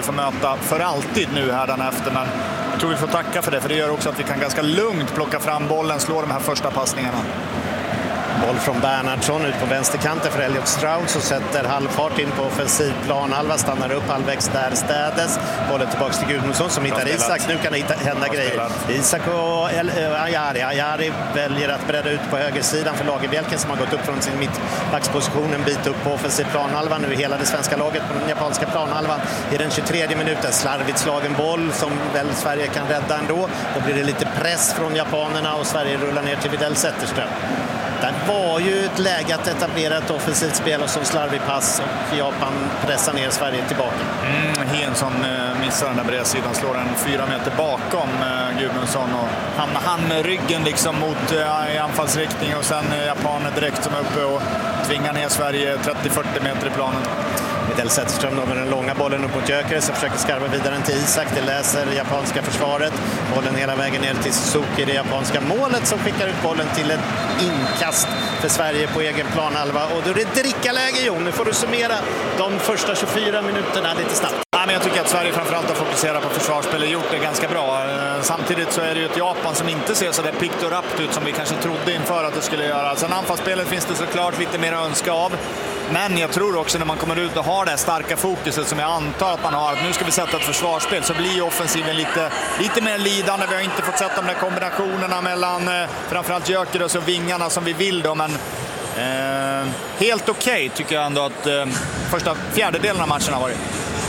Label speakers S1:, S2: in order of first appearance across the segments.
S1: får möta för alltid nu här den efter, men jag tror vi får tacka för det, för det gör också att vi kan ganska lugnt plocka fram bollen, slå de här första passningarna.
S2: Boll från Bernhardsson ut på vänsterkanten för Elliot Strauss och sätter halvfart in på offensiv planhalva, stannar upp halvvägs där Städes. Bollen tillbaka till Gudmundsson som hittar Isak. Nu kan det hända grejer. Isak och Ajari väljer att bredda ut på högersidan för Lagerbjälken som har gått upp från sin mittbacksposition en bit upp på offensiv planhalva. Nu är hela det svenska laget på den japanska planhalvan i den 23:e minuten. Slarvigt slagen boll som väl Sverige kan rädda ändå. Då blir det lite press från japanerna och Sverige rullar ner till Widell Zetterström. Det var ju ett läge att etablera ett offensivt spel och som slarvig pass och Japan pressar ner Sverige tillbaka.
S1: Hensson missar den där bredsidan, slår den 4 meter bakom Gudmundsson och hamnar han med ryggen liksom mot i anfallsriktning och sen japaner direkt som är uppe och tvingar ner Sverige 30-40 meter i planen.
S2: Widell Zetterström med den långa bollen upp mot Gyökeres så försöker skarva vidare till Isak. Det läser det japanska försvaret. Bollen hela vägen ner till Suzuki, det japanska målet som skickar ut bollen till ett inkast för Sverige på egen planhalva. Och då är det drickaläge, Jon. Nu får du summera de första 24 minuterna lite snabbt.
S1: Ja, men jag tycker att Sverige framförallt har fokuserat på försvarsspel och gjort det ganska bra. Samtidigt så är det ju ett Japan som inte ser så där pikt och rappt ut som vi kanske trodde inför att det skulle göra. Sen anfallsspelet finns det såklart lite mer att önska av. Men jag tror också när man kommer ut och har det starka fokuset som jag antar att man har, att nu ska vi sätta ett försvarsspel, så blir ju offensiven lite mer lidande. Vi har inte fått sett de där kombinationerna mellan framförallt Gyökeres och vingarna som vi vill då, men helt okej tycker jag ändå att första fjärdedelen av matchen har varit.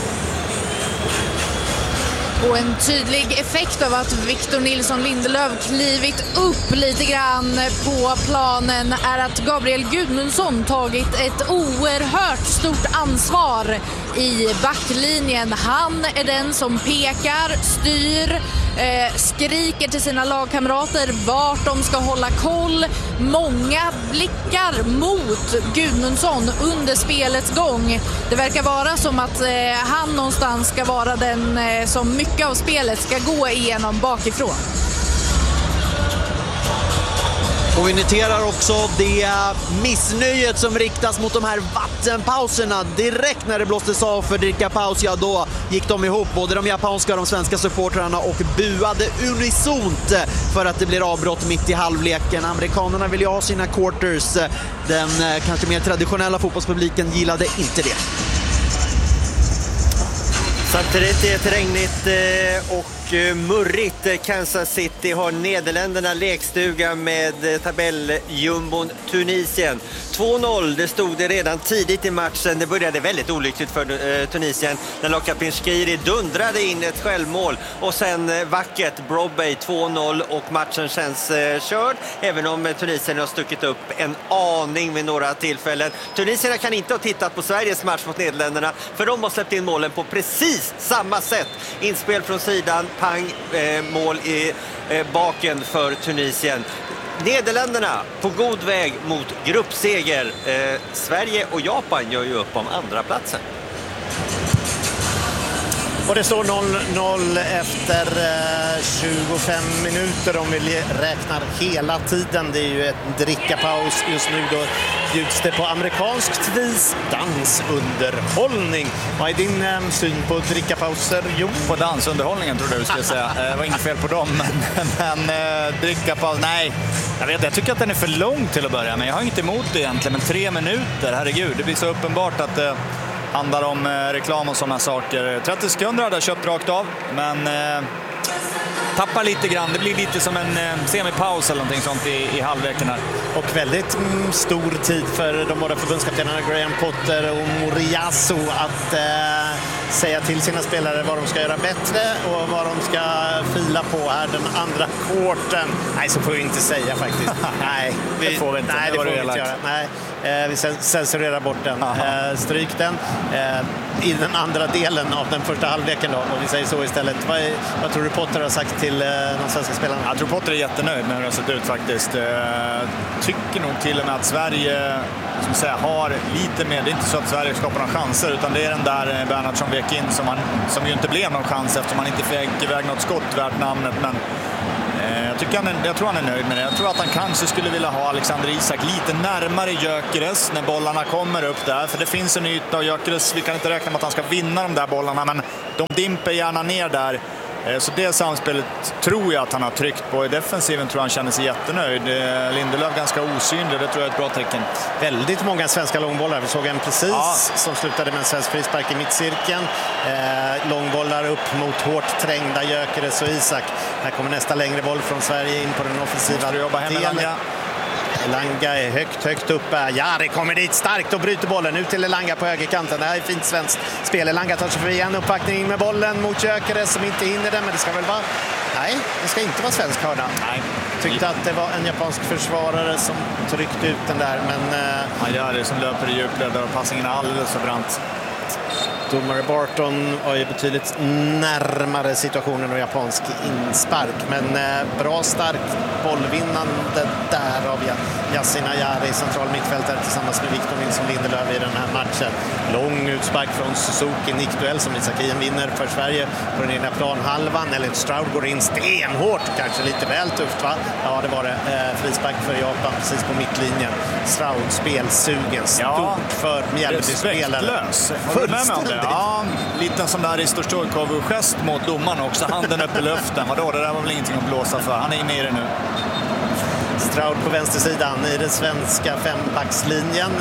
S3: Och en tydlig effekt av att Victor Nilsson Lindelöf klivit upp lite grann på planen är att Gabriel Gudmundsson tagit ett oerhört stort ansvar i backlinjen. Han är den som pekar, styr, skriker till sina lagkamrater vart de ska hålla koll. Många blickar mot Gudmundsson under spelets gång. Det verkar vara som att han någonstans ska vara den som mycket av spelet ska gå igenom bakifrån.
S4: Och vi noterar också det missnöjet som riktas mot de här vattenpauserna. Direkt när det blåstes av för drickapaus, ja då gick de ihop, både de japanska och de svenska supportrarna, och buade unisont för att det blir avbrott mitt i halvleken. Amerikanerna vill ju ha sina quarters. Den kanske mer traditionella fotbollspubliken gillade inte det.
S5: Samtidigt är det regnigt och murrigt. Kansas City har Nederländerna lekstuga med tabelljumbon Tunisien. 2-0, det stod det redan tidigt i matchen. Det började väldigt olyckligt för Tunisien när Lokapin Skiri dundrade in ett självmål. Och sen vackert Brobbey 2-0 och matchen känns körd. Även om Tunisien har stuckit upp en aning vid några tillfällen. Tunisierna kan inte ha tittat på Sveriges match mot Nederländerna, för de har släppt in målen på precis samma sätt. Inspel från sidan, pang, mål i baken för Tunisien. Nederländerna på god väg mot gruppseger. Sverige och Japan gör ju upp om andra platsen.
S2: Och det står 0-0 efter 25 minuter om vi räknar hela tiden. Det är ju ett drickapaus just nu, då bjuds det på amerikanskt vis dansunderhållning. Vad är din syn på drickapauser? Jo,
S1: på dansunderhållningen tror du skulle säga. Det var inget fel på dem, men drickapaus, nej. Jag tycker att den är för lång till att börja, men jag har inte emot det egentligen. Men 3 minuter, herregud, det blir så uppenbart att handlar om reklam och sådana saker. 30 sekunder hade jag köpt rakt av, men tappar lite grann. Det blir lite som en semipaus eller någonting sånt i halvleken här.
S2: Och väldigt stor tid för de båda förbundskaptenerna Graham Potter och Moriyasu att säga till sina spelare vad de ska göra bättre och vad de ska fila på här den andra kvarten. Nej, så får vi inte säga faktiskt. Nej,
S1: det får vi inte.
S2: Nej, det får vi inte göra. Nej. Vi censurerar bort den. Stryk den i den andra delen av den första halvleken då, och vi säger så istället. Vad tror du Potter har sagt till de svenska spelarna?
S1: Jag tror Potter är jättenöjd med hur det har sett ut faktiskt. Tycker nog till och med att Sverige som säger, har lite mer. Det är inte så att Sverige skapar några chanser, utan det är den där Bernhardsson vek in som ju inte blev någon chans eftersom man inte fick iväg något skott värt namnet. Men jag jag tror han är nöjd med det. Jag tror att han kanske skulle vilja ha Alexander Isak lite närmare Gyökeres när bollarna kommer upp där. För det finns en yta och Gyökeres, vi kan inte räkna med att han ska vinna de där bollarna, men de dimper gärna ner där. Så det samspelet tror jag att han har tryckt på. I defensiven tror jag han känner sig jättenöjd. Lindelöf ganska osynlig, det tror jag är ett bra tecken.
S2: Väldigt många svenska långbollar. Vi såg en precis som slutade med en svensk frispark i mittcirkeln. Långbollar upp mot hårt trängda Gyökeres och Isak. Här kommer nästa längre boll från Sverige in på den offensiva delen. Elanga är högt uppe. Jari kommer dit starkt och bryter bollen ut till Elanga på högerkanten. Det här är fint svenskt spel. Elanga tar sig förbi en uppbackning med bollen mot Gyökeres som inte hinner den, men det ska väl vara... Nej, det ska inte vara svensk hörna. Nej. Tyckte att det var en japansk försvarare som tryckte ut den där, men...
S1: Jari som löper i djupled och passningen är alldeles för brant.
S2: Domare Barton var ju betydligt närmare situationen och japansk inspark. Men bra stark bollvinnande där av Yasin Ayari, central mittfältare tillsammans med Victor Nilsson Lindelöf i den här matchen. Lång utspark från Suzuki, nickduell som Isakien vinner för Sverige på den egna planhalvan. Elliot Stroud går in stenhårt, kanske lite väl tufft va? Ja, det var det. Frispark för Japan precis på mittlinjen. Stroud spelsugen, stort för Mjällby-spelare. Fullständigt.
S1: Ja, liten sån där Risto Stojkovic-gest mot domaren också. Handen upp i luften. Vadå, det där var väl ingenting att blåsa för. Han är inne i det nu.
S2: Stroud på vänstersidan i den svenska fembackslinjen.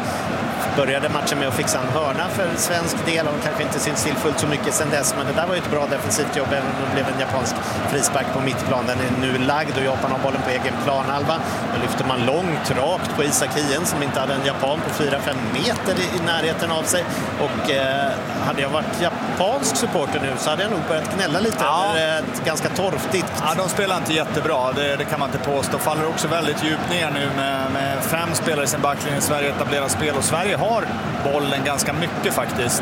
S2: Började matchen med att fixa en hörna för svensk del och kanske inte syns till fullt så mycket sen dess, men det där var ju ett bra defensivt jobb även om det blev en japansk frispark på mittplan. Den är nu lagd och Japan har bollen på egen planhalva. Då lyfter man långt rakt på Isakien som inte hade en japan på 4-5 meter i närheten av sig, och hade jag varit japansk supporter nu så hade jag nog börjat gnälla lite. Ett ganska torftigt.
S1: Ja, de spelar inte jättebra, det kan man inte påstå. Faller också väldigt djupt ner nu med 5 spelare i sin backlinje. Sverige etablerar spel och Sverige har bollen ganska mycket faktiskt.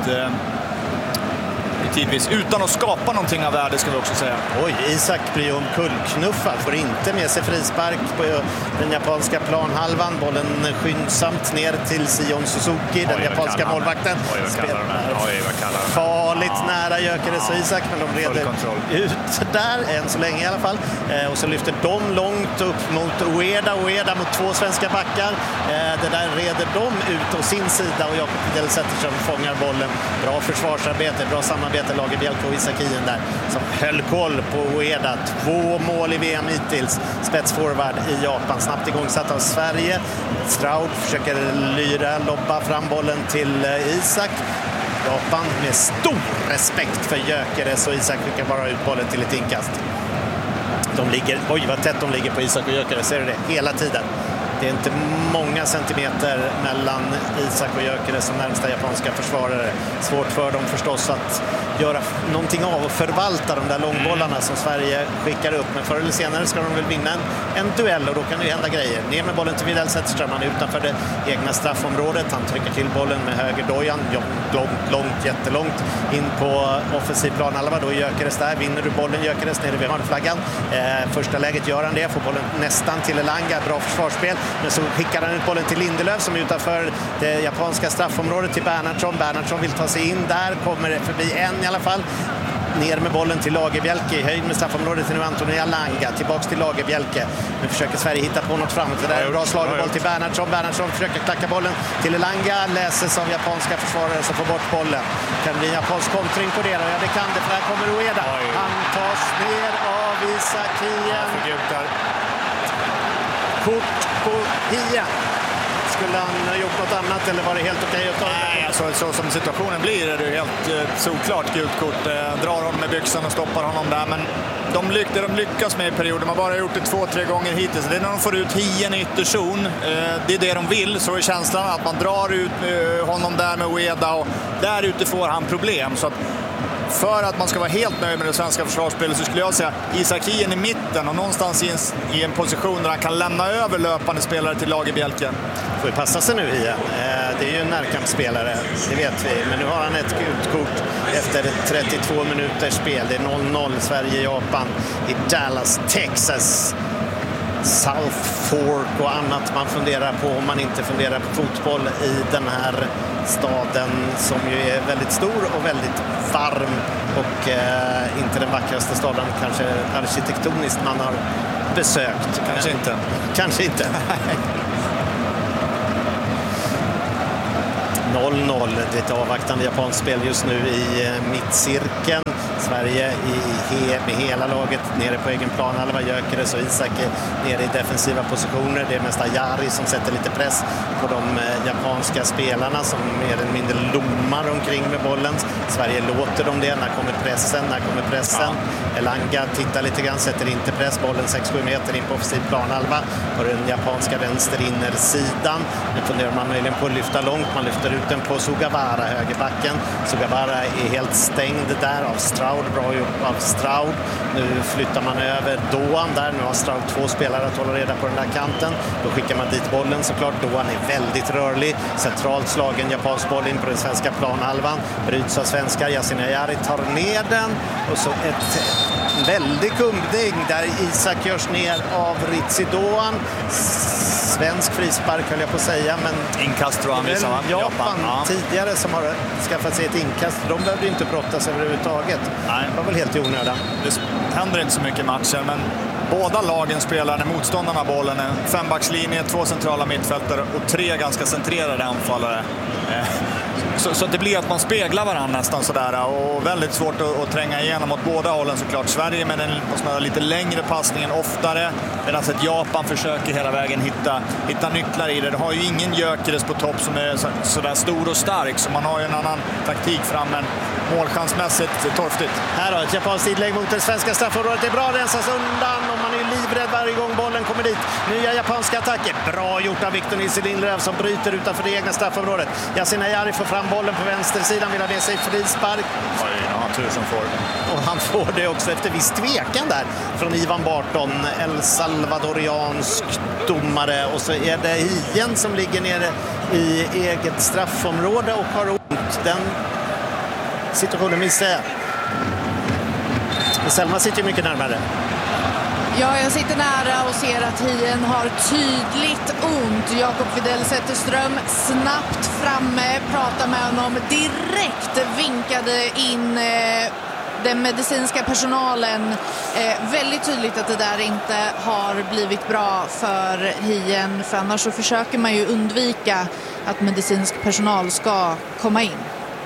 S1: Tidvis, utan att skapa någonting av värde ska vi också säga.
S2: Oj, Isak blir omkullknuffad, får inte med sig frispark på den japanska planhalvan. Bollen skyndsamt ner till Sion Suzuki, den japanska målvakten. Farligt nära Gyökeres och Isak, men de reder ut där, än så länge i alla fall. Och så lyfter de långt upp mot Ueda mot 2 svenska backar. Det där reder de ut å sin sida och Jakob Widell Zetterström fångar bollen. Bra försvarsarbete, bra samarbete. Lagerbjälke och Isakien där som höll koll på Ueda. 2 mål i VM hittills. Spetsforward i Japan. Snabbt igångsatt av Sverige. Stroud försöker lobba fram bollen till Isak. Japan med stor respekt för Gyökeres och Isak skickar bara ut bollen till ett inkast. De ligger, oj vad tätt de ligger på Isak och Gyökeres, ser du det? Hela tiden. Det är inte många centimeter mellan Isak och Gyökeres som närmsta japanska försvarare. Svårt för dem förstås att göra någonting av och förvalta de där långbollarna som Sverige skickar upp. Men förr eller senare ska de väl vinna en duell och då kan det hända grejer. Ner med bollen till Widell Zetterström, han är utanför det egna straffområdet. Han trycker till bollen med högerdojan, jättelångt in på offensiv planhalva. Då är Gyökeres där, vinner du bollen Gyökeres nere vid hörnflaggan. Första läget gör han det, får bollen nästan till Elanga, bra försvarsspel. Men så skickar han ut bollen till Lindelöf som är utanför det japanska straffområdet till Bernhardsson. Bernhardsson vill ta sig in där, kommer det förbi en i alla fall. Ner med bollen till Lagerbjälke i höjd med straffområdet till nu Antonio Elanga. Tillbaks till Lagerbjälke. Nu försöker Sverige hitta på något framåt. Det där är en bra slagboll till Bernhardsson. Bernhardsson försöker klacka bollen till Elanga. Läses av japanska försvarare som får bort bollen. Kan det bli en japansk kontring på det? Ja, det kan det, för här kommer Ueda. Han tas ner av Isakien. Kort på Hien. Skulle han ha gjort något annat eller var det helt okej att ta?
S1: Nej, alltså, så som situationen blir är det helt solklart gult kort. Drar honom med byxan och stoppar honom där. Men de lyckas med i perioden. Man har bara gjort det 2-3 gånger hittills. Det är när de får ut Hien i ytterzon. Det är det de vill. Så är känslan att man drar ut honom där med Ueda och där ute får han problem. Så att för att man ska vara helt nöjd med det svenska försvarsspelet så skulle jag säga Isakien i mitten och någonstans i en position där han kan lämna över löpande spelare till Lagerbjälke.
S2: Får ju passa sig nu igen. Det är ju en närkampsspelare, det vet vi. Men nu har han ett gult kort efter 32 minuters spel. Det är 0-0 Sverige-Japan i Dallas, Texas. South Fork och annat man funderar på om man inte funderar på fotboll i den här staden som ju är väldigt stor och väldigt varm och inte den vackraste staden kanske arkitektoniskt man har besökt.
S1: Kanske inte.
S2: Kanske inte. 0-0, det är ett avvaktande japanskt spel just nu i mittcirkeln. Sverige med hela laget nere på egen plan. Alva Gyökeres och Isak nere i defensiva positioner. Det är mest Ayari som sätter lite press på de japanska spelarna som mer eller mindre lommar omkring med bollen. Sverige låter dem det. När kommer pressen? Elanga tittar lite grann, sätter inte press. Bollen 6-7 meter in på offensiv plan. Alva och den japanska vänster innersidan. Nu funderar man möjligen på att lyfta långt. Man lyfter ut den på Sugawara, högerbacken. Sugawara är helt stängd där av Stroud, bra upp av Stroud. Nu flyttar man över Doan där. Nu har Stroud 2 spelare att hålla reda på den där kanten. Då skickar man dit bollen såklart. Doan är väldigt rörlig. Centralt slagen japansk boll in på den svenska planhalvan. Bryts av svenskar. Yasin Ayari tar ner den. Och så ett väldigt kumbding där Isak görs ner av Ritzi Doan. Svensk frispark höll jag på att säga, men
S1: inkast tror jag
S2: Japan tidigare som har skaffat sig ett inkast. De behövde ju inte brottas överhuvudtaget.
S1: Nej.
S2: Det var väl helt i onödan.
S1: Det händer inte så mycket i matchen, men båda lagen spelar när motståndarna har bollen. En fembackslinje, 2 centrala mittfältare och 3 ganska centrerade anfallare. Så det blir att man speglar varandra nästan sådär, och väldigt svårt att tränga igenom åt båda hållen såklart. Sverige med den lite längre passningen oftare, medan ett Japan försöker hela vägen hitta nycklar i det. Det har ju ingen Gyökeres på topp som är sådär stor och stark, så man har ju en annan taktik fram, men målchansmässigt torftigt.
S2: Här har ett japanskt inlägg mot det svenska straffområdet. Det är bra, rensas undan och man är livrädd varje gång bollen kommer dit. Nya japanska attacker. Bra gjort av Victor Nilsson Lindelöf som bryter utanför det egna straffområdet. Yasin Ayari får fram bollen på vänstersidan, vill ha med sig frispark.
S1: Oj, ja, tusen får.
S2: Och han får det också efter viss tvekan där från Ivan Barton, El Salvadoriansk domare. Och så är det Hien som ligger nere i eget straffområde och har ont. Den situationen missar jag. Selma sitter ju mycket närmare.
S3: Ja, jag sitter nära och ser att Hien har tydligt ont. Jakob Widell Zetterström snabbt framme, pratar med honom, direkt vinkade in den medicinska personalen. Väldigt tydligt att det där inte har blivit bra för Hien, för annars så försöker man ju undvika att medicinsk personal ska komma in.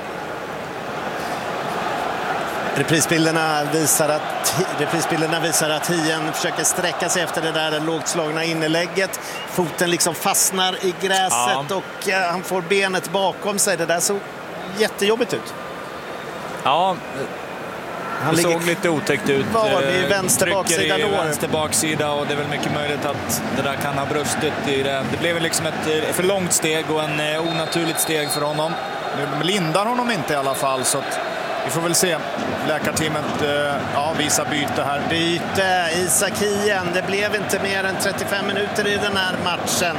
S2: Reprisbilderna visar att Hien försöker sträcka sig efter det där lågt slagna inlägget. Foten liksom fastnar i gräset och han får benet bakom sig. Det där såg jättejobbigt ut.
S1: Ja, han såg lite otäckt ut.
S2: Det är vänster baksida då.
S1: Vänster baksida, och det är väl mycket möjligt att det där kan ha brustit i det. Det blev liksom ett för långt steg och en onaturligt steg för honom. Nu lindar honom inte i alla fall, så att vi får väl se. Läkarteamet visar byte här.
S2: Byte, Isak Hien. Det blev inte mer än 35 minuter i den här matchen.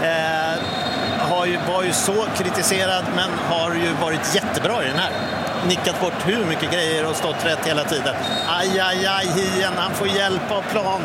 S2: Var ju så kritiserad, men har ju varit jättebra i den här. Nickat bort hur mycket grejer och stått rätt hela tiden. Aj, Hien, han får hjälp av plan.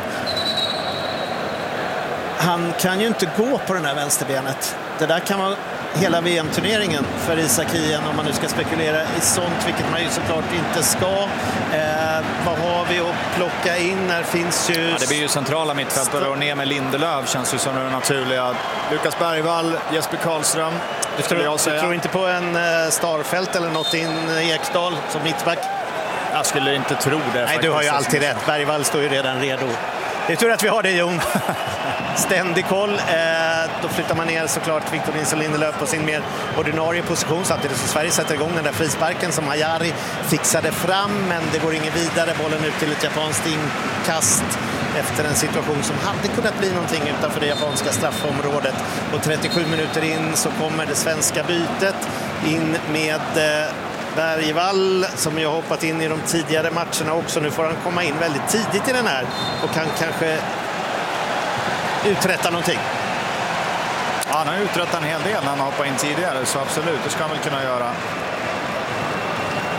S2: Han kan ju inte gå på den här vänsterbenet. Det där kan vara hela VM-turneringen för Isak Hien om man nu ska spekulera i sånt, vilket man ju såklart inte ska. Vad har vi att plocka in? Här finns ju...
S1: Ja, det blir ju centrala mittfältare och ner med Lindelöf känns ju som det naturliga. Lukas Bergvall, Jesper Karlström.
S2: Du tror inte på en Starfelt eller något in Ekdal som mittback?
S1: Jag skulle inte tro det.
S2: Nej, faktiskt. Du har ju alltid rätt. Bergvall står ju redan redo. Det är tur att vi har det, Jon. Ständig koll. Då flyttar man ner såklart Victor Nilsson Lindelöf på sin mer ordinarie position, samtidigt som Sverige sätter igång den där frisparken som Ayari fixade fram, men det går ingen vidare. Bollen ut till ett japanskt inkast efter en situation som hade kunnat bli någonting utanför det japanska straffområdet. Och 37 minuter in så kommer det svenska bytet in med Bergvall som ju har hoppat in i de tidigare matcherna också. Nu får han komma in väldigt tidigt i den här och kan kanske uträtta någonting.
S1: Ja, han har uträttat en hel del när han har hoppat in tidigare, så absolut, det ska han väl kunna göra.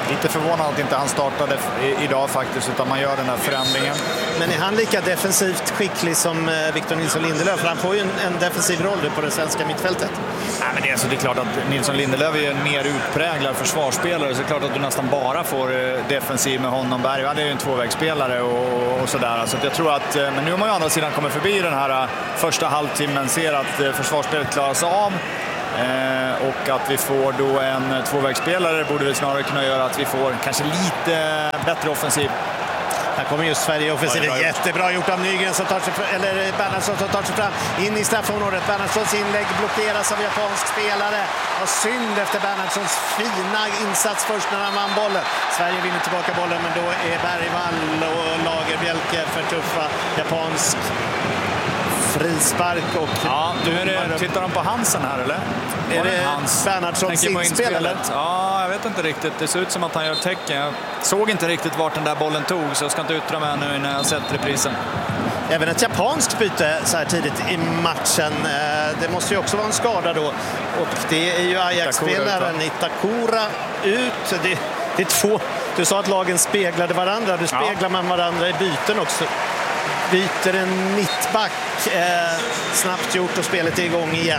S1: Lite förvånad att inte han startade idag faktiskt, utan man gör den här förändringen.
S2: Men är han lika defensivt skicklig som Victor Nilsson Lindelöf? För han får ju en defensiv roll på det svenska mittfältet.
S1: Nej, men det är klart att Nilsson Lindelöf är en mer utpräglad försvarsspelare, så det är klart att du nästan bara får defensiv med honom. Bergvall är ju en tvåvägsspelare och sådär. Så att jag tror att, men nu har man ju å andra sidan kommit förbi den här första halvtimmen, ser att försvarsspelet klarar sig av. Och att vi får då en tvåvägsspelare borde väl snarare kunna göra att vi får kanske lite bättre offensiv.
S2: Här kommer just Sverige offensiven. Jättebra gjort av Nygren som tar sig Bernhardsson som tar sig fram in i straffområdet. Bernhardssons inlägg blockeras av japansk spelare. Och synd efter Bernhardssons fina insats först när han vann bollen. Sverige vinner tillbaka bollen, men då är Bergvall och Lagerbielke för tuffa. Japansk frispark och...
S1: Ja, tittar de på Hansen här, eller?
S2: Är det Bernhardssons inspel?
S1: Ja, jag vet inte riktigt. Det ser ut som att han gör tecken. Jag såg inte riktigt vart den där bollen tog, så jag ska inte yttra mig nu när jag sett reprisen.
S2: Även ett japanskt byte så här tidigt i matchen. Det måste ju också vara en skada då. Och det är ju Ajax-spelaren Itakura ut. Det är två. Du sa att lagen speglade varandra. Du speglar man varandra i byten också. Byter en mittback. Snabbt gjort och spelet är igång igen.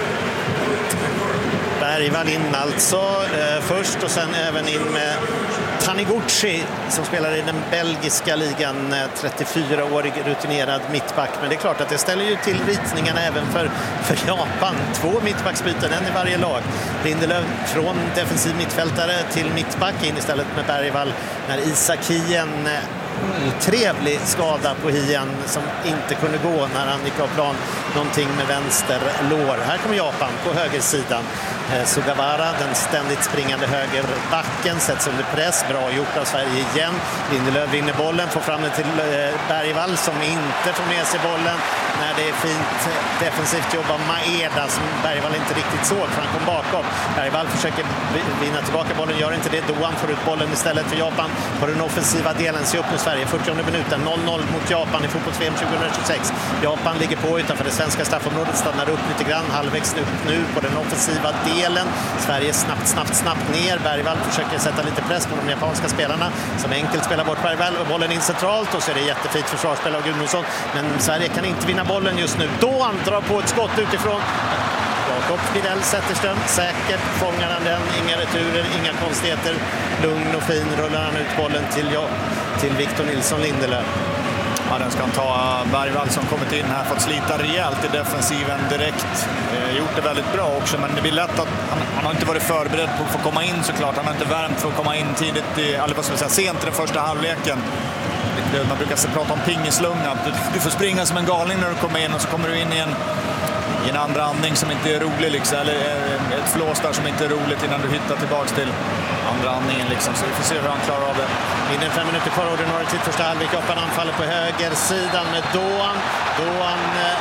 S2: Bergvall in alltså först, och sen även in med Taniguchi som spelar i den belgiska ligan, 34-årig rutinerad mittback. Men det är klart att det ställer ju till ritningarna även för Japan. 2 mittbacksbyten, en i varje lag. Lindelöf från defensiv mittfältare till mittback in istället med Bergvall när Isak Hien, otrevlig skada på Hien som inte kunde gå när han gick av plan, någonting med vänster lår. Här kommer Japan på högersidan. Sugawara, den ständigt springande högerbacken, sätts under press. Bra gjort av Sverige igen. Lindelöf vinner bollen, får fram den till Bergvall som inte får med sig bollen när det är fint defensivt jobb av Maeda som Bergvall inte riktigt såg för han kom bakom. Bergvall försöker vinna tillbaka bollen, gör inte det. Doan får ut bollen istället för Japan på den offensiva delen. Se upp nu Sverige, 40:e minuten, 0-0 mot Japan i fotbolls-VM 2026. Japan ligger på utanför det svenska straffområdet, stannar upp lite grann, halvvägs upp nu på den offensiva delen. Sverige snabbt ner. Bergvall försöker sätta lite press på de japanska spelarna som enkelt spelar bort Bergvall och bollen in centralt, och så är det jättefint försvarsspel av Gudmundsson. Men Sverige kan inte vinna bollen just nu. Då han drar på ett skott utifrån. Jakob Widell Zetterström, säkert fångar han den, inga returer, inga konstigheter. Lugn och fin rullar han ut bollen till Victor Nilsson Lindelöf.
S1: Ja, den ska han ta. Bergvall som kommit in här, fått slita rejält i defensiven direkt. Gjort det väldigt bra också, men det blir lätt att han har inte varit förberedd på att få komma in såklart. Han har inte värmt för att komma in tidigt, eller vad ska vi säga, sent i den första halvleken. Man brukar prata om pingislunga. Du får springa som en galning när du kommer in, och så kommer du in i en andra andning som inte är rolig liksom, eller ett flås där som inte är roligt innan du hittar tillbaks till andra andningen liksom. Så vi får se hur han klarar av det.
S2: Innen 5 minuter kvar ordinarie tid första halvlek. Japan anfaller på högersidan med Doan. Doan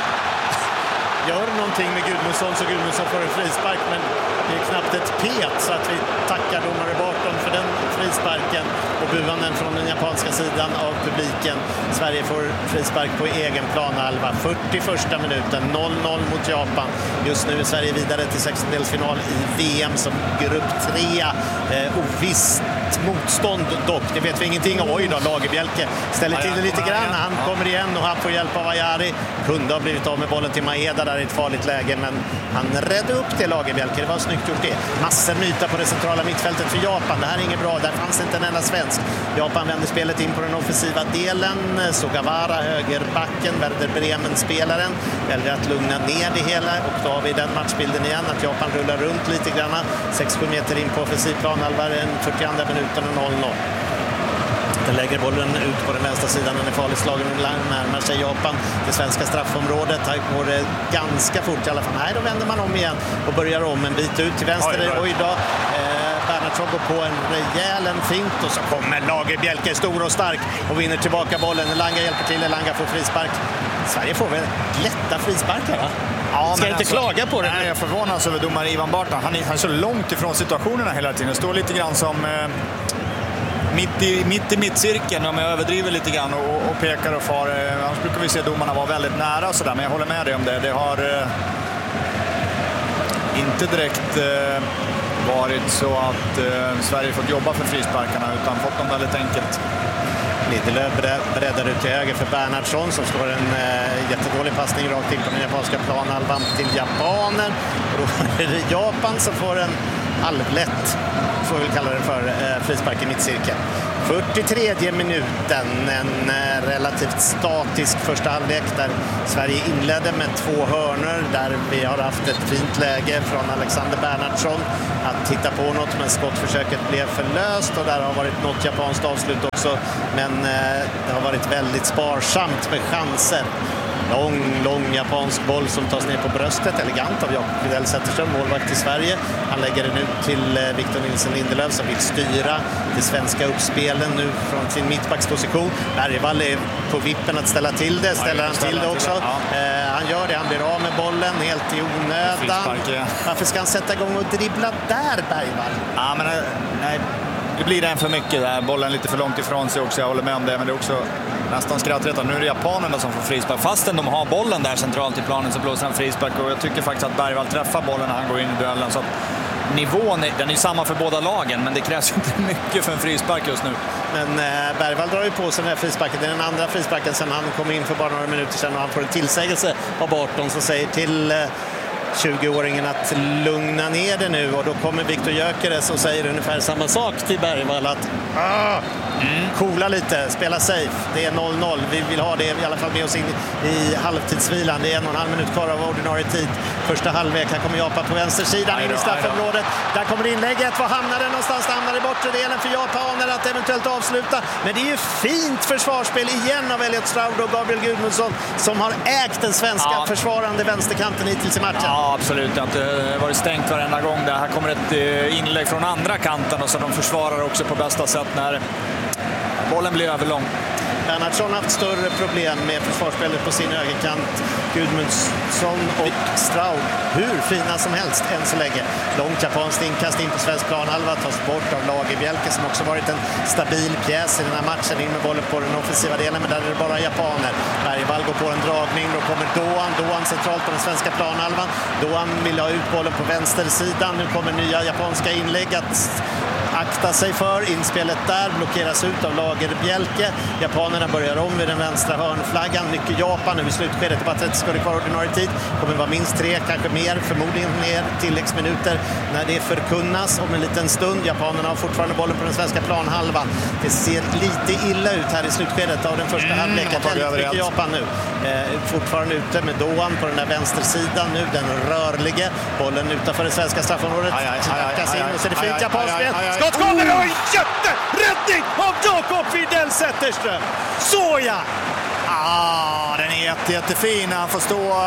S2: gör någonting med Gudmundsson, så Gudmundsson får en frispark, men det är knappt ett pet, så att vi tackar domare bakom för den frisparken och buanden från den japanska sidan av publiken. Sverige får frispark på egen planhalva. 41:a minuten, 0-0 mot Japan. Just nu är Sverige vidare till 16-delsfinal i VM som grupp 3. Ovisst motstånd dock, det vet vi ingenting om. Oj då, Lagerbielke ställer till det lite grann. Han kommer igen och han får hjälp av Ajari. Kunde ha blivit av med bollen till Maeda där i ett farligt läge, men han räddade upp det, Lagerbielke. Det var snyggt gjort det. Massor myta på det centrala mittfältet för Japan. Det här är inget bra, där fanns inte en enda svensk. Japan vänder spelet in på den offensiva delen. Sugawara, högerbacken, Werder Bremen-spelaren, väljer att lugna ner det hela, och då har vi den matchbilden igen att Japan rullar runt lite grann. 6-7 meter in på offensiv planhalva, en 42:a minuten och 0-0. Den lägger bollen ut på den vänstra sidan, den är farligt slagen och närmar sig Japan, det svenska straffområdet. Här går det ganska fort i alla fall. Nej, då vänder man om igen och börjar om en bit ut till vänster. Oj då. Bernhardsson går på en rejäl fint, och så kommer Lagerbielke stor och stark och vinner tillbaka bollen. Elanga hjälper till, Elanga får frispark. Sverige får väl lätta frisparkar, va? Ja, ska inte klaga på det.
S1: Nej, jag förvånas över domare Ivan Barton. Han är så långt ifrån situationerna hela tiden. Det står lite grann som mitt i mittcirkeln, om jag överdriver lite grann och pekar och far. Annars brukar vi se domarna vara väldigt nära och sådär, men jag håller med dig om det. Det har inte direkt varit så att Sverige fått jobba för frisparkarna utan fått dem väldigt enkelt.
S2: Lindelöf breddar ut till höger för Bernhardsson som slår en jättedålig passning rakt in på den japanska planhalvan till japaner. Och då är det Japan som får en halvlätt, får vi kalla det för, frispark i mittcirkeln. 43 minuten, en relativt statisk första halvlek där Sverige inledde med 2 hörnor där vi har haft ett fint läge från Alexander Bernhardsson att titta på något, men skottförsöket blev förlöst och där har varit något japanskt avslut också, men det har varit väldigt sparsamt med chanser. Lång japansk boll som tas ner på bröstet, elegant av Jakob Widell Zetterström, målvakt i Sverige. Han lägger den ut till Victor Nilsson Lindelöf som vill styra det svenska uppspelen nu från sin mittbacksposition. Bergvall är på vippen att ställa till det, ställer han till det också. Han gör det, han blir av med bollen helt i onödan. Varför ska han sätta igång och dribbla där, Bergvall?
S1: Ja, men nej. Det blir en för mycket där, bollen lite för långt ifrån sig också, jag håller med om det, men det är också nästan skrattretande. Nu är det japanerna som får frispark. Fastän de har bollen där centralt i planen så blåser han frispark och jag tycker faktiskt att Bergvall träffar bollen när han går in i duellen. Så att nivån den är samma för båda lagen, men det krävs ju inte mycket för en frispark just nu.
S2: Men Bergvall drar ju på sig den här frisparken. Det är den andra frisparken sedan han kom in för bara några minuter sedan och han får en tillsägelse av Barton som säger till 20-åringen att lugna ner det nu, och då kommer Viktor Gyökeres och säger ungefär samma sak till Bergvall att coola lite, spela safe, det är 0-0, vi vill ha det i alla fall med oss in i halvtidsvilan, det är 1,5 minut kvar av ordinarie tid, första halvlek. Här kommer Japan på vänstersidan in i straffområdet, där kommer inlägget, var hamnar det någonstans? Det hamnar i bortre delen för japaner att eventuellt avsluta, men det är ju fint försvarsspel igen av Elliot Stroud och Gabriel Gudmundsson som har ägt den svenska försvarande vänsterkanten hittills i matchen.
S1: Ja, absolut, det har inte varit stängt varenda gång där. Här kommer ett inlägg från andra kanten och så de försvarar också på bästa sätt när bollen blir överlång.
S2: Bernhardsson har haft större problem med försvarsspelet på sin högerkant. Gudmundsson och Stroud hur fina som helst än så länge. Långt japanskt inkast in på svensk planhalva, tas bort av Lagerbjälke som också varit en stabil pjäs i den här matchen. In med bollen på den offensiva delen, men där är det bara japaner. Bergvall går på en dragning, då kommer Doan centralt på den svenska planhalvan. Doan vill ha ut bollen på vänstersidan. Nu kommer nya japanska inlägg att akta sig för. Inspelet där blockeras ut av Lagerbjälke. Japanerna börjar om vid den vänstra hörnflaggan. Mycket Japan nu i slutskedet. Det bara 30 sekunder kvar ordinarie tid. Kommer vara minst 3, kanske mer. Förmodligen mer tilläggsminuter när det förkunnas om en liten stund. Japanerna har fortfarande bollen på den svenska planhalvan. Det ser lite illa ut här i slutskedet av den första halvleken. Väldigt mycket Japan nu. Fortfarande ute med Doan på den där vänstersidan nu. Den rörlige. Bollen utanför det svenska straffområdet. Knackas in och så är det fint japanspel. Skott kommer och en jätteräddning av Jakob Widell Zetterström. Såja!
S1: Den är jättefin. Han får stå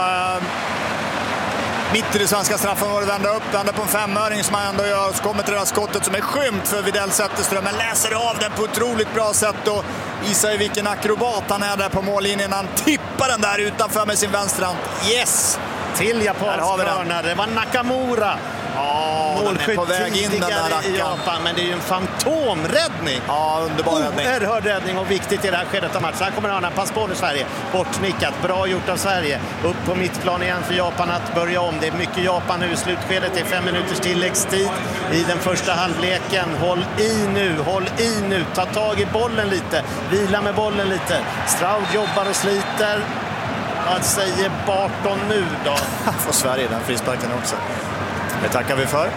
S1: mitt i det svenska straffområdet, vända på en 5-öring som han ändå gör. Så kommer till det här skottet som är skymt för Widell Zetterström. Men läser av den på ett otroligt bra sätt och visar vilken akrobat han är där på mållinjen. Han tippar den där utanför med sin vänsterhand. Yes!
S2: Till japansk hörna. Det var Nakamura. Målskytt på väg in tidigare i Japan, men det är ju en fantomräddning.
S1: Ja, underbar räddning.
S2: Oerhörd räddning och viktigt i det här skedet av matchen. Här kommer hörnan, pass på nu Sverige. Bortnickat, bra gjort av Sverige. Upp på mittplan igen för Japan att börja om. Det är mycket Japan nu i slutskedet. Det är 5 minuters tilläggstid i den första halvleken. Håll i nu. Ta tag i bollen lite. Vila med bollen lite. Stroud jobbar och sliter. Vad säger Barton nu då?
S1: Får Sverige den frisparken också. Det tackar vi för.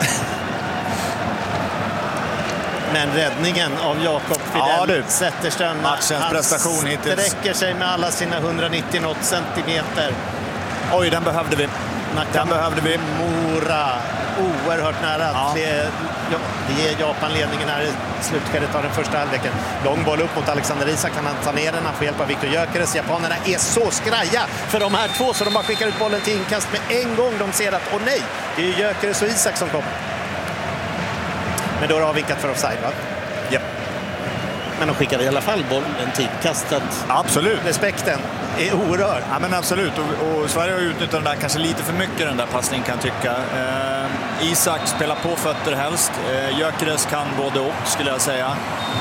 S2: Men räddningen av Jakob Widell Zetterström,
S1: matchens prestation hittills,
S2: sträcker sig med alla sina 190 centimeter.
S1: Oj, den behövde vi. Mora,
S2: oerhört nära att det ger Japan ledningen här i slutskedet av den första halvleken. Lång boll upp mot Alexander Isak, kan han ta ner den, han får hjälp av Viktor Gyökeres. Japanerna är så skraja för de här två så de bara skickar ut bollen till inkast med en gång. De ser att, nej, det är Gyökeres och Isak som kommer. Men då har de vinkat för offside, va?
S1: Ja.
S2: Men de skickade i alla fall bollen till inkastet.
S1: Absolut.
S2: Respekten är oerhörd.
S1: Ja, men absolut. Och Sverige har utnyttjat den där kanske lite för mycket, den där passningen kan jag tycka. Isak spelar på fötter helst. Gyökeres kan både och, skulle jag säga.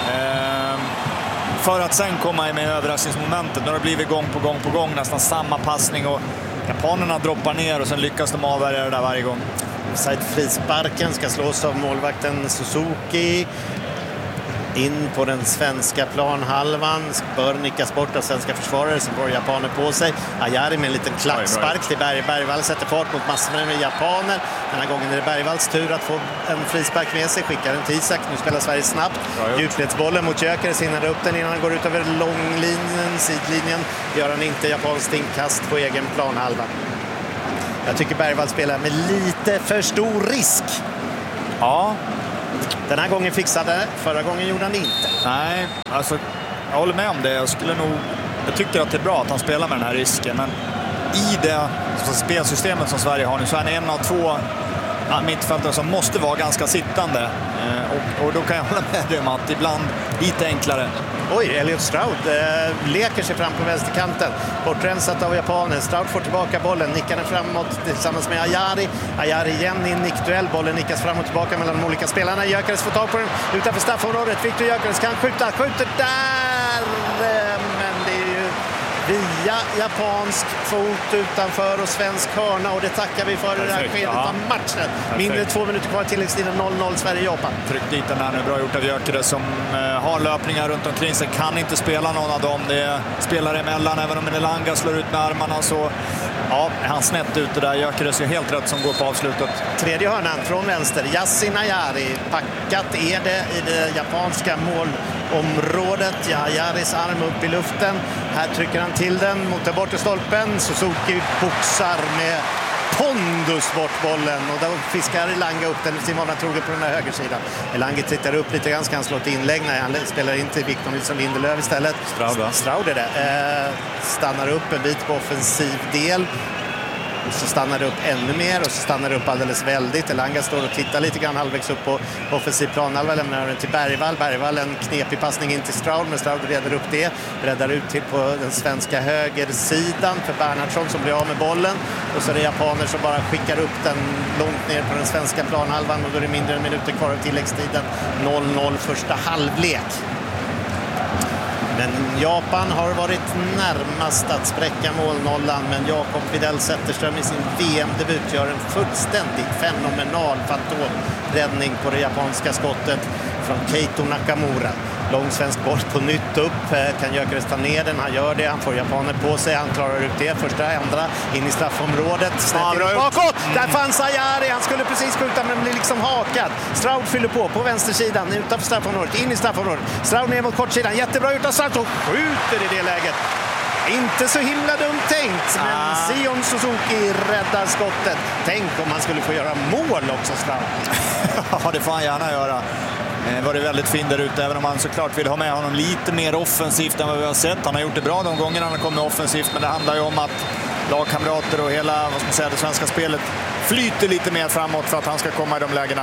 S1: För att sen komma med överraskningsmomentet. Då har det blivit gång på gång nästan samma passning och japanerna droppar ner och sen lyckas de avvärja det där varje gång.
S2: Frisparken ska slås av målvakten Suzuki. In på den svenska planhalvan. Bör nickas bort av svenska försvarare som får japaner på sig. Ayari med en liten klackspark till Bergvall. Sätter fart mot massor med japaner. Den här gången är det Bergvalls tur att få en frispark med sig. Skickar den till Isak. Nu spelar Sverige snabbt. Djupledsbollen mot Gyökeres. Hinner upp den innan han går ut över långlinjen. Sidlinjen gör han inte. Japanskt inkast på egen planhalva. Jag tycker Bergvall spelar med lite för stor risk.
S1: Ja.
S2: Den här gången fixade, förra gången gjorde han det inte.
S1: Nej, alltså jag håller med om det. Jag tycker att det är bra att han spelar med den här risken. Men i det spelsystemet som Sverige har nu så är han en av två mittfältare som måste vara ganska sittande. Och då kan jag hålla med dig om att ibland lite enklare.
S2: Oj, Elliot Stroud leker sig fram på vänsterkanten. Bortrensat av japanen. Stroud får tillbaka bollen. Nickar den framåt tillsammans med Ayari. Ayari igen i en nickduell. Bollen nickas fram och tillbaka mellan de olika spelarna. Gyökeres får tag på den utanför straffområdet. Viktor Gyökeres kan skjuta. Skjuter där! Men det är ju via japansk fot utanför och svensk hörna. Och det tackar vi för i det här skedet av matchen. Mindre 2 minuter kvar, tilläggstiden 0-0 Sverige-Japan.
S1: Tryck dit den här nu. Bra gjort av Gyökeres som har löpningar runt omkring sig. Kan inte spela någon av dem. Det är spelare emellan. Även om Elanga slår ut med armarna så är han snett ute där. Gyökeres är helt rätt som går på avslutet.
S2: Tredje hörnan från vänster. Yasin Ayari. Packat är det i det japanska målområdet. Ayaris arm upp i luften. Här trycker han till den mot den bortre stolpen. Suzuki boxar med pondus bort bollen och då fiskar Elanga upp den. Simon Troge på den här högersidan. Elanga tittar upp lite grann, ska han slå ett inlägg när han spelar in till Victor Nilsson Lindelöf istället. Stroud är det. Stannar upp en bit på offensiv del. Och så stannar det upp ännu mer och så stannar det upp alldeles väldigt. Elanga står och tittar lite grann halvvägs upp på offensiv planhalva, lämnar den till Bergvall. Bergvall en knepig passning in till Stroud, men Stroud reder upp det. Räddar ut till på den svenska högersidan för Bernhardsson som blir av med bollen. Och så är det japaner som bara skickar upp den långt ner på den svenska planhalvan och då är det mindre än minuter kvar av tilläggstiden. 0-0 första halvlek. Men Japan har varit närmast att spräcka målnollan, men Jakob Widell Zetterström i sin VM-debut gör en fullständigt fenomenal fantomräddning på det japanska skottet från Keito Nakamura. Lång svensk boll på nytt upp. Kan Gyökeres ta ner den? Han gör det. Han får japaner på sig. Han klarar ut det. Första, andra. In i straffområdet. Snett bakåt. Där fanns Ayari. Han skulle precis skjuta men blir liksom hakad. Stroud fyller på vänstersidan. Utanför straffområdet. In i straffområdet. Stroud ner mot kortsidan. Jättebra ut av Stroud och skjuter i det läget. Inte så himla dumt tänkt, men Sion Suzuki räddar skottet. Tänk om han skulle få göra mål också, Stroud.
S1: Ja, det får han gärna göra. Var det väldigt fin där ute, även om man såklart vill ha med honom lite mer offensivt än vad vi har sett. Han har gjort det bra de gångerna han har kommit offensivt, men det handlar ju om att lagkamrater och hela det svenska spelet flyter lite mer framåt för att han ska komma i de lägena.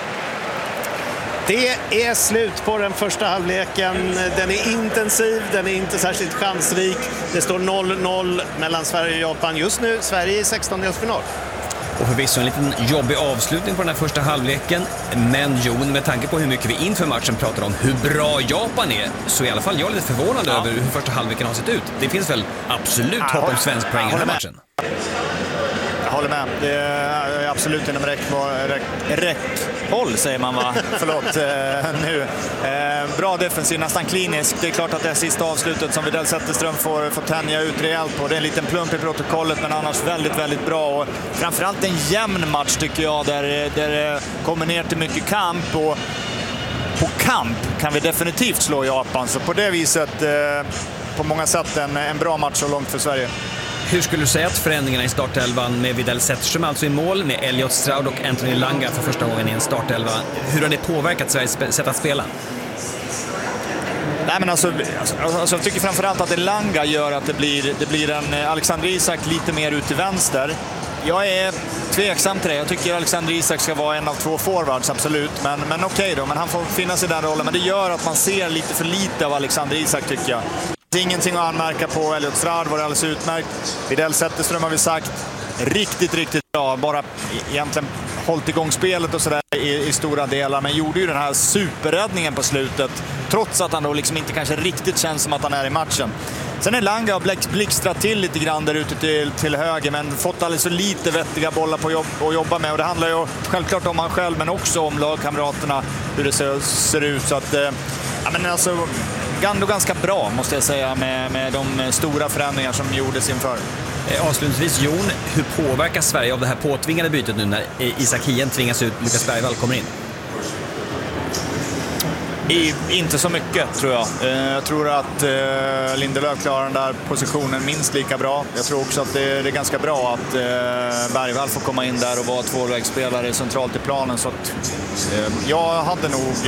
S2: Det är slut på den första halvleken. Den är intensiv, den är inte särskilt chansrik. Det står 0-0 mellan Sverige och Japan. Just nu Sverige i 16-delsfinal.
S6: Och förvisso en liten jobbig avslutning på den här första halvleken. Men Jon, med tanke på hur mycket vi inför matchen pratar om hur bra Japan är, så i alla fall jag är lite förvånad över hur första halvleken har sett ut. Det finns väl absolut hopp om svensk poäng i den här matchen.
S1: Jag håller med. Det är absolut inom räckhåll, säger man va? Förlåt nu. Bra defensiv, nästan klinisk. Det är klart att det är sista avslutet som Widell Zetterström får tänja ut rejält på. Det är en liten plump i protokollet, men annars väldigt, väldigt bra. Och framförallt en jämn match tycker jag, där det kommer ner till mycket kamp. Och på kamp kan vi definitivt slå Japan. Så på det viset, på många sätt, en bra match så långt för Sverige.
S6: Hur skulle du säga att förändringarna i startelvan med Widell Zetterström alltså i mål, med Elliot Stroud och Anthony Elanga för första gången i en startelva, hur har det påverkat Sveriges sätt att spela?
S1: Nej, men alltså, jag tycker framförallt att Elanga gör att det blir en Alexander Isak lite mer ut till vänster. Jag är tveksam till det. Jag tycker Alexander Isak ska vara en av två forwards, absolut. Men okej då, men han får finnas i den rollen. Men det gör att man ser lite för lite av Alexander Isak, tycker jag. Det är ingenting att anmärka på. Elliot Stroud var alldeles utmärkt. Widell Zetterström har vi sagt riktigt, riktigt bra. Bara egentligen hållit igång spelet och sådär i stora delar. Men gjorde ju den här superräddningen på slutet. Trots att han då liksom inte kanske riktigt känns som att han är i matchen. Sen är Langa och blixtrat till lite grann där ute till höger, men fått alldeles så lite vettiga bollar att jobba med. Och det handlar ju självklart om han själv, men också om lagkamraterna, hur det ser ut. Så att, men alltså, ändå ganska bra måste jag säga med de stora förändringar som gjordes inför.
S6: Avslutningsvis, Jon, hur påverkar Sverige av det här påtvingade bytet nu när Isak Hien tvingas ut, Lukas Bergvall kommer in?
S1: Inte så mycket, tror jag. Jag tror att Lindelöf klarar den där positionen minst lika bra. Jag tror också att det är ganska bra att Bergvall får komma in där och vara tvåvägsspelare centralt i planen. Så att, jag hade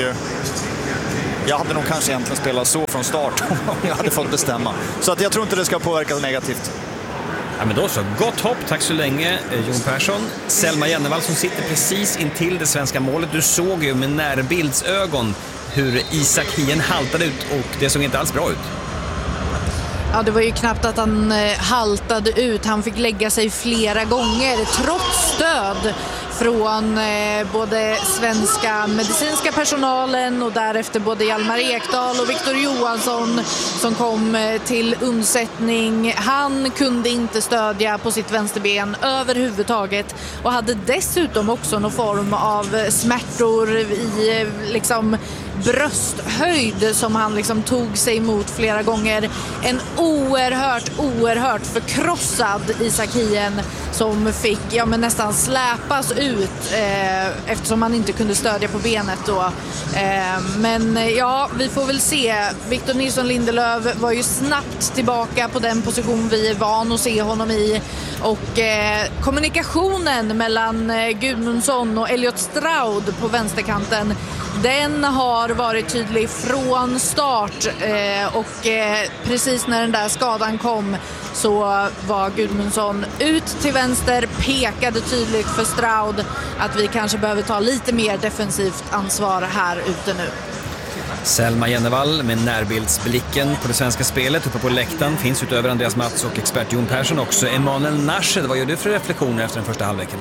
S1: nog kanske egentligen spelat så från start om jag hade fått bestämma. Så att jag tror inte det ska påverka negativt.
S6: Ja, men då så. Gott hopp, tack så länge Jon Persson. Selma Jennevall som sitter precis intill det svenska målet. Du såg ju med närbildsögon hur Isak Hien haltade ut och det såg inte alls bra ut.
S3: Ja, det var ju knappt att han haltade ut. Han fick lägga sig flera gånger trots stöd från både svenska medicinska personalen och därefter både Hjalmar Ekdal och Victor Johansson som kom till undsättning. Han kunde inte stödja på sitt vänsterben överhuvudtaget och hade dessutom också någon form av smärtor i liksom brösthöjd som han liksom tog sig emot flera gånger. En oerhört förkrossad Isak Hien som fick nästan släpas ut eftersom han inte kunde stödja på benet då. Men ja, vi får väl se. Victor Nilsson Lindelöf var ju snabbt tillbaka på den position vi är van att se honom i. Och kommunikationen mellan Gudmundsson och Elliot Stroud på vänsterkanten, den har varit tydlig från start och precis när den där skadan kom så var Gudmundsson ut till vänster, pekade tydligt för Stroud att vi kanske behöver ta lite mer defensivt ansvar här ute nu.
S6: Selma Jennevall med närbildsblicken på det svenska spelet. Uppe på läktaren finns utöver Andreas Mats och expert Jon Persson också Emanuel Nashed. Vad gör du för reflektioner efter den första halvleken?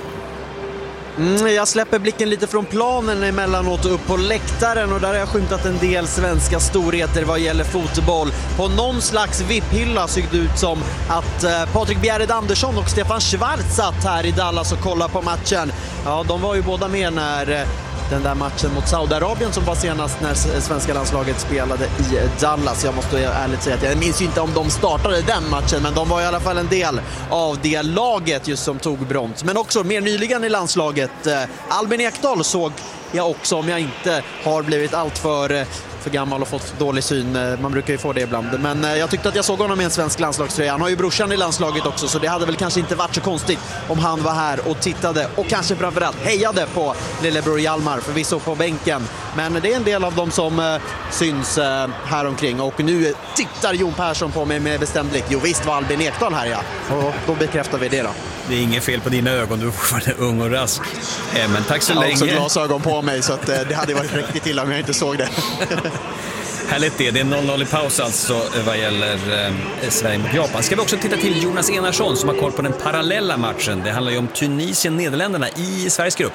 S4: Jag släpper blicken lite från planen emellanåt upp på läktaren och där har jag skymtat en del svenska storheter vad gäller fotboll. På någon slags vipphylla såg det ut som att Patrik Bjerred Andersson och Stefan Schwarz satt här i Dallas och kollade på matchen. Ja, de var ju båda med när den där matchen mot Saudiarabien som var senast när svenska landslaget spelade i Dallas. Jag måste ärligt säga att jag minns inte om de startade den matchen, men de var i alla fall en del av det laget just som tog brons. Men också mer nyligen i landslaget, Albin Ekdal såg jag också, om jag inte har blivit allt för gammal och fått dålig syn. Man brukar ju få det ibland. Men jag tyckte att jag såg honom i en svensk landslagströja. Han har ju brorsan i landslaget också, så det hade väl kanske inte varit så konstigt om han var här och tittade och kanske framförallt hejade på lillebror Hjalmar, förvisso på bänken. Men det är en del av dem som syns här omkring. Och nu tittar Jon Persson på mig med bestämd blick. Jo visst var Albin Ekdal här, ja. Och då bekräftar vi det då.
S6: Det är inget fel på dina ögon, du är fortfarande ung och rask. Men tack så länge.
S4: Jag har också glasögon på mig, så att det hade varit riktigt illa om jag inte såg det.
S6: Härligt det. Det är 0-0 i paus alltså vad gäller Sverige mot Japan. Ska vi också titta till Jonas Enarsson som har koll på den parallella matchen. Det handlar ju om Tunisien-Nederländerna i Sveriges grupp.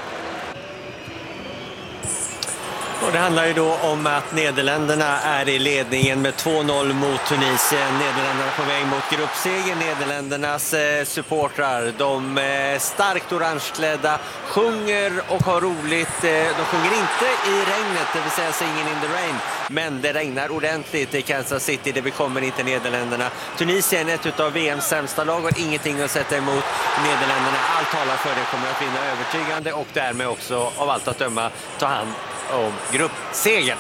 S5: Och det handlar ju då om att Nederländerna är i ledningen med 2-0 mot Tunisien. Nederländerna på väg mot gruppseger. Nederländernas supportrar, de starkt orangeklädda, sjunger och har roligt. De sjunger inte i regnet, det vill säga Singing in the Rain. Men det regnar ordentligt i Kansas City, det bekommer inte Nederländerna. Tunisien är ett av VMs sämsta lag och ingenting att sätta emot Nederländerna. Allt talar för det, kommer att vinna övertygande och därmed också av allt att döma ta hand om gruppsegern.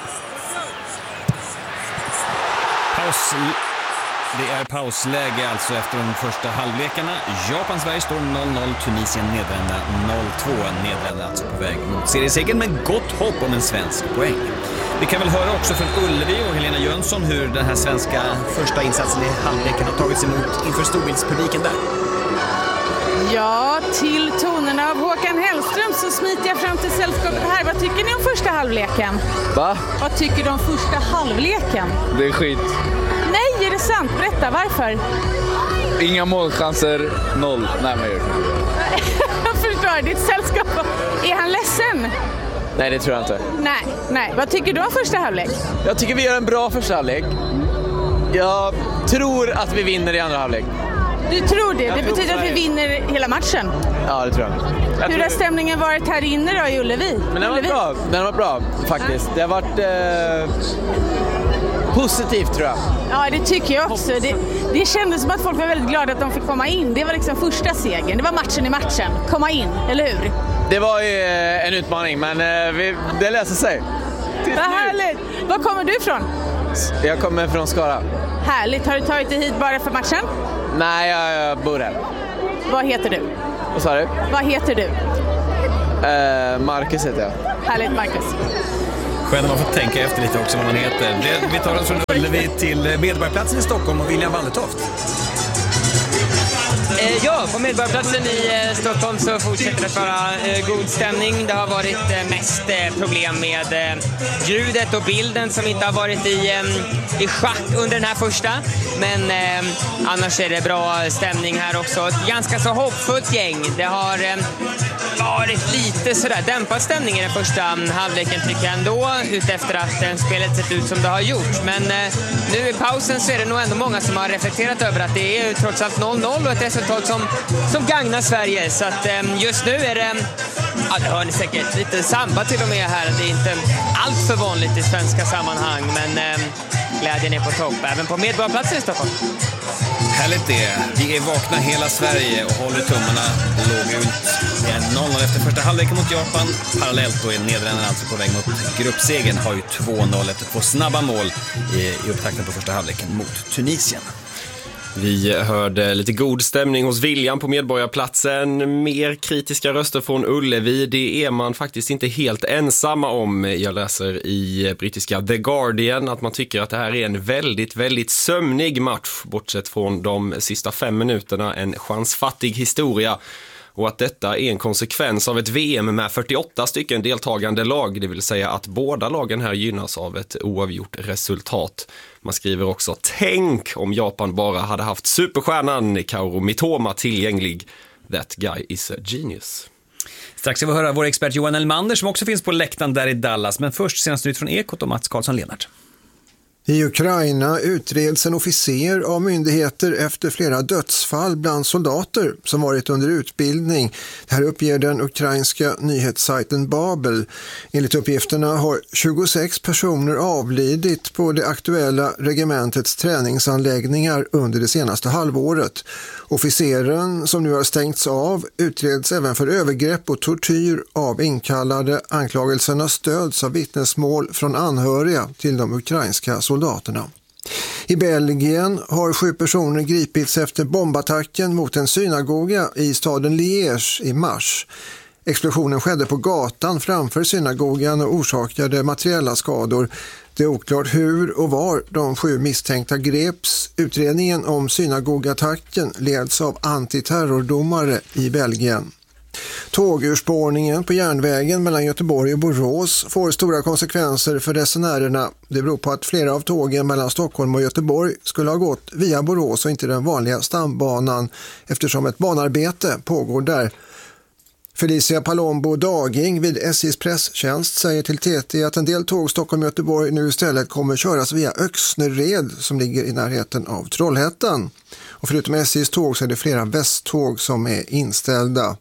S6: Det är pausläge alltså efter de första halvlekarna. Japan-Sverige står 0-0, Tunisien-Nederländerna 0-2. Nederländerna alltså på väg mot seriesegern med gott hopp om en svensk poäng. Vi kan väl höra också från Ullevi och Helena Jönsson hur den här svenska första insatsen i halvleken har tagits emot inför storbildspubliken där.
S7: Ja, till tonerna av Håkan Hellström så smiter jag fram till sällskapet här. Vad tycker ni om första halvleken?
S8: Va?
S7: Vad tycker du om första halvleken?
S8: Det är skit.
S7: Nej, är det sant? Berätta, varför?
S8: Inga målchanser, 0. Nej, men
S7: jag förstår, ditt sällskap. Är han ledsen?
S8: Nej, det tror jag inte.
S7: Nej. Vad tycker du om första halvlek?
S8: Jag tycker vi gör en bra första halvlek.
S9: tror att vi vinner i andra halvlek.
S7: Du tror det? Det betyder att vi vinner hela matchen?
S9: Ja, det tror jag.
S7: Hur har stämningen varit här inne då i Ullevi?
S9: Men den var bra faktiskt. Det har varit positivt tror jag.
S7: Ja, det tycker jag också. Det kändes som att folk var väldigt glada att de fick komma in. Det var liksom första segern. Det var matchen i matchen. Komma in, eller hur?
S9: Det var ju en utmaning, men det löser sig.
S7: Vad härligt! Var kommer du ifrån?
S9: Jag kommer från Skara.
S7: Härligt. Har du tagit dig hit bara för matchen?
S9: Nej, jag bor här.
S7: Vad heter du?
S9: Vad sa du?
S7: Vad heter du?
S9: Marcus heter jag.
S7: Härligt, Marcus.
S6: Skönt att man får tänka efter lite också vad man heter. Vi tar oss från Ullevi till Medborgarplatsen i Stockholm och William Wallertoft.
S10: Ja, på Medborgarplatsen i Stockholm så fortsätter det att vara god stämning. Det har varit mest problem med ljudet och bilden som inte har varit i schack under den här första. Men annars är det bra stämning här också. Ett ganska så hoppfullt gäng. Det har varit lite sådär dämpad stämning i den första halvleken tycker jag ändå. Utefter att spelet sett ut som det har gjort. Men nu i pausen så är det nog ändå många som har reflekterat över att det är trots allt 0-0 och ett resultat som gagnar Sverige. Så att just nu är det, ja det hör ni säkert, lite samba till och med här. Det är inte allt för vanligt i svenska sammanhang, men glädjen är på topp, även på Medborgarplatsen i Stockholm.
S6: Härligt det. Vi är vakna hela Sverige och håller tummarna lågt ut. 0-0 efter första halvleken mot Japan. Parallellt då är Nederländerna alltså på väg mot gruppsegern. Har ju 2-0 efter 2 snabba mål i upptakten på första halvleken mot Tunisien.
S11: Vi hörde lite god stämning hos William på Medborgarplatsen. Mer kritiska röster från Ullevi. Det är man faktiskt inte helt ensamma om. Jag läser i brittiska The Guardian att man tycker att det här är en väldigt, väldigt sömnig match. Bortsett från de sista 5 minuterna, en chansfattig historia. Och att detta är en konsekvens av ett VM med 48 stycken deltagande lag. Det vill säga att båda lagen här gynnas av ett oavgjort resultat. Man skriver också, tänk om Japan bara hade haft superstjärnan Kaoru Mitoma tillgänglig. That guy is a genius.
S6: Strax ska vi höra vår expert Johan Elmander som också finns på läktaren där i Dallas. Men först senast ut från Ekot och Mats Karlsson-Lenart.
S12: I Ukraina utreds en officer av myndigheter efter flera dödsfall bland soldater som varit under utbildning. Det här uppger den ukrainska nyhetssajten Babel. Enligt uppgifterna har 26 personer avlidit på det aktuella regementets träningsanläggningar under det senaste halvåret. Officeren, som nu har stängts av, utreds även för övergrepp och tortyr av inkallade. Anklagelserna stöds av vittnesmål från anhöriga till de ukrainska soldaterna. I Belgien har 7 personer gripits efter bombattacken mot en synagoga i staden Liège i mars. Explosionen skedde på gatan framför synagogan och orsakade materiella skador. Det är oklart hur och var de 7 misstänkta greps. Utredningen om synagogatacken leds av antiterrordomare i Belgien. Tågurspårningen på järnvägen mellan Göteborg och Borås får stora konsekvenser för resenärerna. Det beror på att flera av tågen mellan Stockholm och Göteborg skulle ha gått via Borås och inte den vanliga stambanan eftersom ett banarbete pågår där. Felicia Palombo Daging vid SJs presstjänst säger till TT att en del tåg Stockholm-Göteborg nu istället kommer köras via Öxnered som ligger i närheten av Trollhättan. Och förutom SJs tåg så är det flera västtåg som är inställda.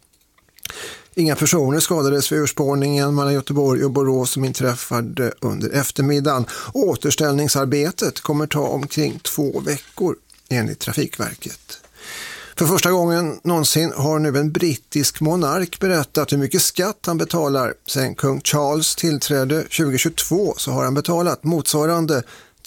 S12: Inga personer skadades vid urspårningen mellan Göteborg och Borås som inträffade under eftermiddagen. Återställningsarbetet kommer ta omkring 2 veckor enligt Trafikverket. För första gången någonsin har nu en brittisk monark berättat hur mycket skatt han betalar. Sen kung Charles tillträdde 2022 så har han betalat motsvarande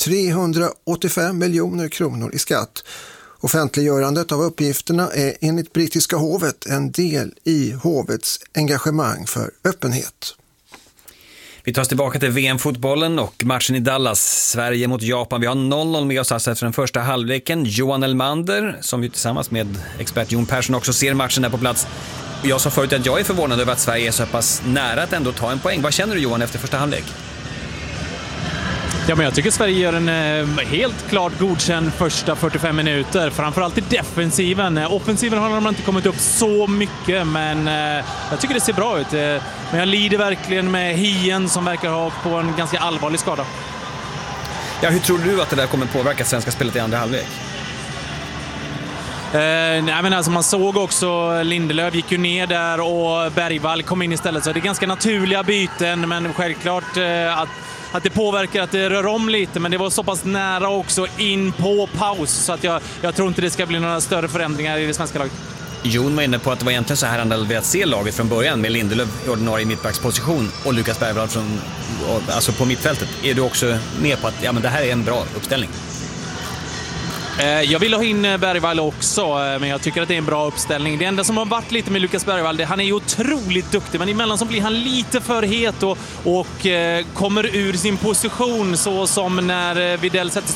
S12: 385 miljoner kronor i skatt. Offentliggörandet av uppgifterna är enligt brittiska hovet en del i hovets engagemang för öppenhet.
S6: Vi tar oss tillbaka till VM-fotbollen och matchen i Dallas, Sverige mot Japan. Vi har 0-0 med oss efter den första halvleken. Johan Elmander, som ju tillsammans med expert Jon Persson också ser matchen där på plats. Jag sa förut att jag är förvånad över att Sverige är så pass nära att ändå ta en poäng. Vad känner du Johan efter första halvlek?
S13: Ja, men jag tycker Sverige gör en helt klart godkänd första 45 minuter. Framförallt i defensiven. Offensiven har de inte kommit upp så mycket, men jag tycker det ser bra ut. Men jag lider verkligen med Hien som verkar ha på en ganska allvarlig skada.
S6: Ja, hur tror du att det där kommer påverka svenska spelet i andra halvlek?
S13: Nej, men alltså man såg också Lindelöf gick ju ner där och Bergvall kom in istället, så det är ganska naturliga byten, men självklart att det påverkar, att det rör om lite, men det var så pass nära också in på paus, så att jag tror inte det ska bli några större förändringar i det svenska laget.
S6: Jon var inne på att det var egentligen så här han hade velat se laget från början, med Lindelöf i ordinarie mittbacksposition och Lukas Bergvall alltså på mittfältet. Är du också med på att men det här är en bra uppställning?
S13: Jag vill ha in Bergvall också, men jag tycker att det är en bra uppställning. Det enda som har varit lite med Lukas Bergvall, han är ju otroligt duktig, men emellan så blir han lite för het och kommer ur sin position, så som när Widell sätter